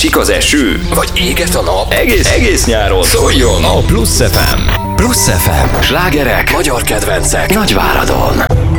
Esik az eső, vagy éget a nap, egész nyáron szóljon a Plusz FM. Plusz FM, slágerek, magyar kedvencek, Nagyváradon.